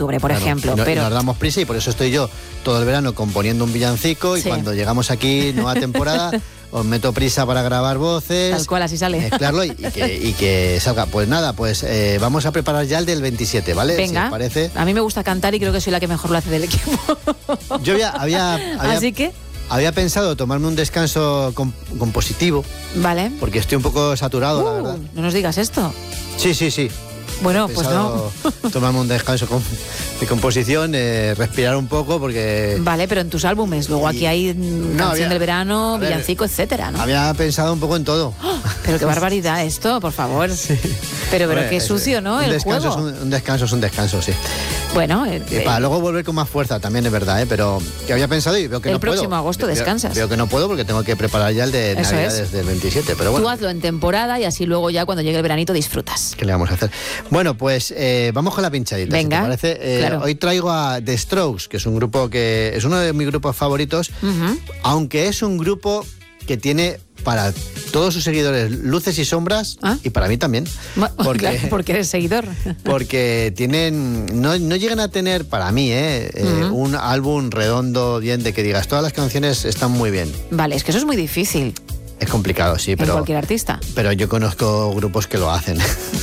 octubre, por ejemplo. Pero nos damos prisa y por eso estoy yo todo el verano componiendo un villancico y cuando llegamos aquí, nueva temporada, os meto prisa para grabar voces. Tal cual, así sale. Mezclarlo y que salga. Pues nada, vamos a preparar ya el del 27, ¿vale? Venga, si parece. A mí me gusta cantar y creo que soy la que mejor lo hace del equipo. Yo había ¿Así que? Había pensado tomarme un descanso compositivo. Vale. Porque estoy un poco saturado, la verdad. No nos digas esto. Sí. Bueno, pues no. Tomarme un descanso de composición, respirar un poco porque... Vale, pero en tus álbumes, luego aquí hay canción del verano, villancico, etcétera, ¿no? Había pensado un poco en todo. ¡Oh! Pero qué barbaridad esto, por favor. Sí. Pero qué sucio, ¿no? Un descanso es un descanso, sí. Bueno, para luego volver con más fuerza, también es verdad, pero que había pensado y veo que no puedo. El próximo agosto descansas. Veo que no puedo porque tengo que preparar ya el de Navidades del 27, pero bueno. Tú hazlo en temporada y así luego ya cuando llegue el veranito disfrutas. ¿Qué le vamos a hacer? Bueno, pues vamos con la pinchadita. Venga, si te parece. claro. Hoy traigo a The Strokes, que es un grupo que es uno de mis grupos favoritos, aunque es un grupo que tiene para todos sus seguidores luces y sombras, y para mí también. Porque eres seguidor. Porque no llegan a tener, para mí, un álbum redondo, bien, de que digas, todas las canciones están muy bien. Vale, es que eso es muy difícil. Es complicado, sí, pero... cualquier artista. Pero yo conozco grupos que lo hacen.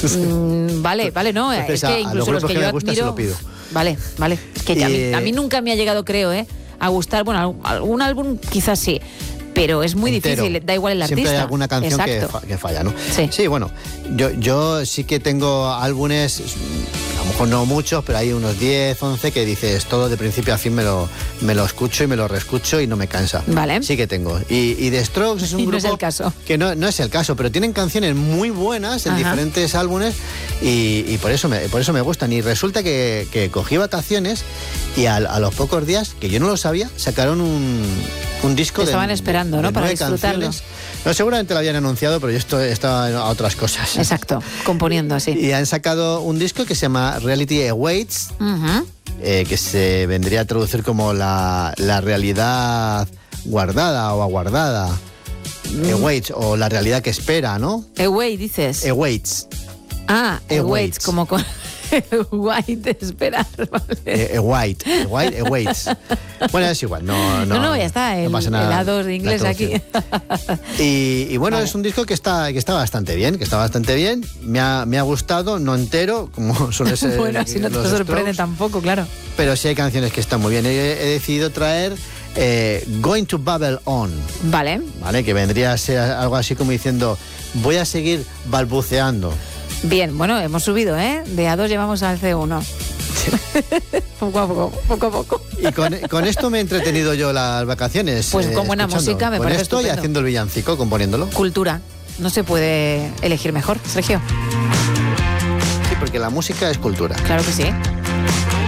Vale, no, entonces, es que incluso los que yo admiro... Se lo pido. Vale, es que a mí nunca me ha llegado, creo, a gustar, bueno, algún álbum quizás sí, pero es muy difícil, da igual el artista. Siempre hay alguna canción que falla, ¿no? Sí, bueno, yo sí que tengo álbumes, a lo mejor no muchos, pero hay unos 10, 11 que dices, todo de principio a fin me lo escucho y me lo reescucho y no me cansa. Vale. Sí que tengo. Y The Strokes es un grupo... No es el caso. Que no es el caso, pero tienen canciones muy buenas en diferentes álbumes y por eso me gustan. Y resulta que cogí vacaciones y a los pocos días, que yo no lo sabía, sacaron un disco estaban esperando, ¿no? Para disfrutarlo. Canciones. No, seguramente lo habían anunciado, pero yo estaba a otras cosas. Exacto, componiendo así. Y han sacado un disco que se llama Reality Awaits, que se vendría a traducir como la realidad guardada o aguardada. Awaits, o la realidad que espera, ¿no? Await, dices. Awaits. Awaits, como con... White, esperar, ¿vale? Awaits. Bueno, es igual, no, ya está, no pasa nada. Helados de inglés aquí. Y bueno, es un disco que está bastante bien, me ha gustado, no entero, como suele ser. Bueno, si no te sorprende tampoco, claro. Pero sí hay canciones que están muy bien. He decidido traer Going to Babble On. Vale, que vendría a ser algo así como diciendo, voy a seguir balbuceando. Bien, bueno, hemos subido, ¿eh? De A2 llevamos al C1. Poco a poco. Y con esto me he entretenido yo las vacaciones. Pues con buena música, me parece Con esto estupendo. Y haciendo el villancico, componiéndolo. Cultura. No se puede elegir mejor, Sergio. Sí, porque la música es cultura. Claro que sí.